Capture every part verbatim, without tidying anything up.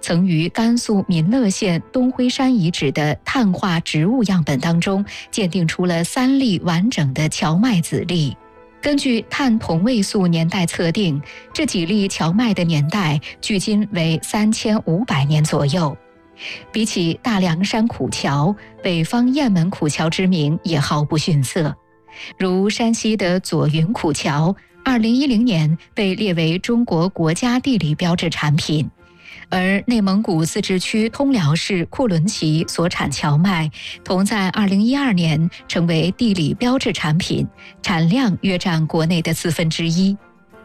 曾于甘肃民乐县东辉山遗址的碳化植物样本当中鉴定出了三粒完整的荞麦籽粒。根据碳同位素年代测定，这几粒荞麦的年代距今为三千五百年左右。比起大凉山苦荞，北方雁门苦荞之名也毫不逊色。如山西的左云苦荞，二零一零年被列为中国国家地理标志产品。而内蒙古自治区通辽市库伦旗所产荞麦，同在二零一二年成为地理标志产品，产量约占国内的四分之一。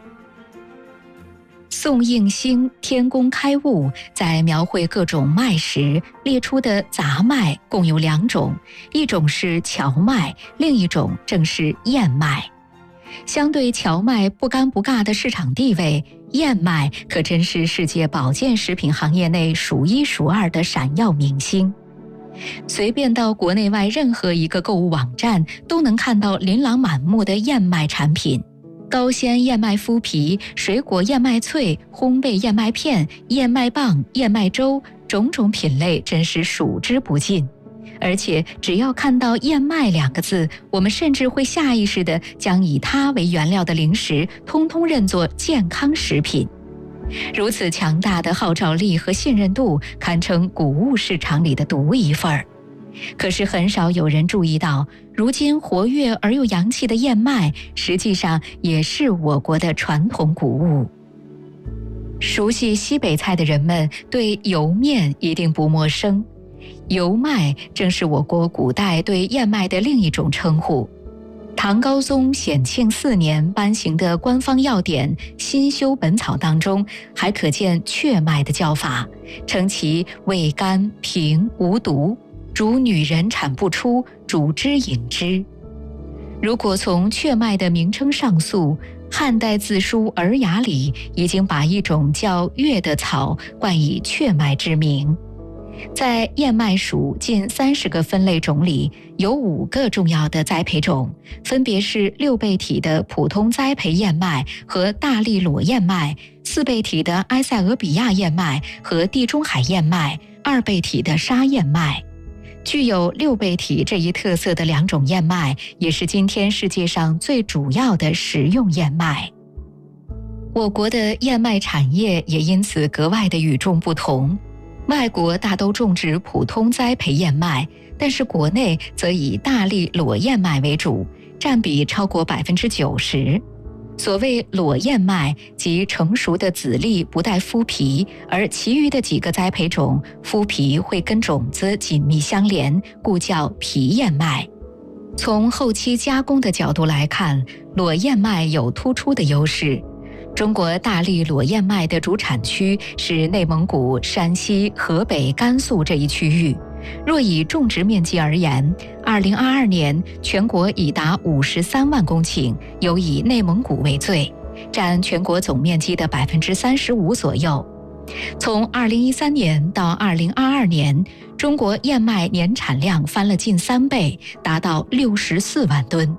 宋应星《天工开物》在描绘各种麦时列出的杂麦共有两种，一种是荞麦，另一种正是燕麦。相对荞麦不尴不尬的市场地位，燕麦可真是世界保健食品行业内数一数二的闪耀明星。随便到国内外任何一个购物网站，都能看到琳琅满目的燕麦产品。高纤燕麦麸皮、水果燕麦脆、烘焙燕麦片、燕麦棒、燕麦粥，种种品类真是数之不尽。而且只要看到燕麦两个字，我们甚至会下意识地将以它为原料的零食通通认作健康食品。如此强大的号召力和信任度，堪称谷物市场里的独一份儿。可是很少有人注意到，如今活跃而又洋气的燕麦，实际上也是我国的传统谷物。熟悉西北菜的人们对油面一定不陌生。油麦正是我国古代对燕麦的另一种称呼。唐高宗显庆四年颁行的官方药典《新修本草》当中，还可见雀麦的叫法，称其味甘平无毒，主女人产不出，主之饮之。如果从雀麦的名称上溯，汉代字书《尔雅》里已经把一种叫月的草冠以雀麦之名。在燕麦属近三十个分类种里，有五个重要的栽培种，分别是六倍体的普通栽培燕麦和大粒裸燕麦，四倍体的埃塞俄比亚燕麦和地中海燕麦，二倍体的沙燕麦。具有六倍体这一特色的两种燕麦，也是今天世界上最主要的食用燕麦。我国的燕麦产业也因此格外的与众不同。外国大都种植普通栽培燕麦，但是国内则以大粒裸燕麦为主，占比超过百分之九十。所谓裸燕麦，即成熟的籽粒不带麸皮，而其余的几个栽培种，麸皮会跟种子紧密相连，故叫皮燕麦。从后期加工的角度来看，裸燕麦有突出的优势。中国大粒裸燕麦的主产区是内蒙古、山西、河北、甘肃这一区域。若以种植面积而言，二零二二年全国已达五十三万公顷，尤以内蒙古为最，占全国总面积的百分之三十五左右。从二零一三年到二零二二年，中国燕麦年产量翻了近三倍，达到六十四万吨。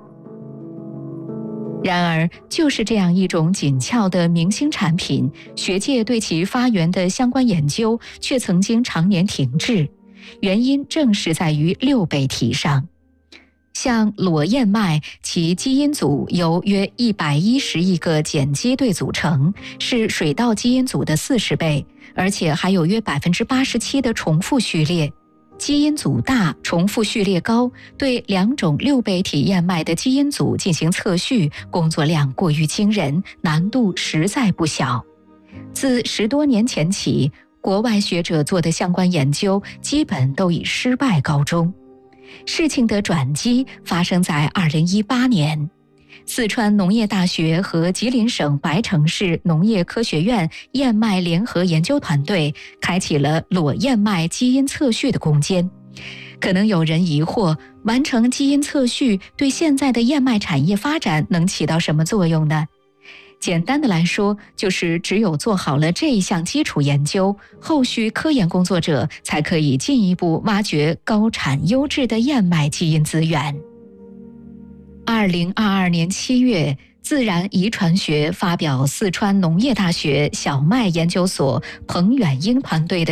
然而，就是这样一种紧俏的明星产品，学界对其发源的相关研究却曾经常年停滞，原因正是在于六倍体上。像裸燕麦，其基因组由约一百一十亿个碱基对组成，是水稻基因组的四十倍，而且还有约百分之八十七的重复序列。基因组大，重复序列高，对两种六倍体燕麦的基因组进行测序，工作量过于惊人，难度实在不小。自十多年前起，国外学者做的相关研究基本都以失败告终。事情的转机发生在二零一八年。四川农业大学和吉林省白城市农业科学院燕麦联合研究团队开启了裸燕麦基因测序的攻坚。可能有人疑惑，完成基因测序对现在的燕麦产业发展能起到什么作用呢？简单的来说，就是只有做好了这一项基础研究，后续科研工作者才可以进一步挖掘高产优质的燕麦基因资源。二零二二年七月，自然遗传学发表四川农业大学小麦研究所彭远英团队的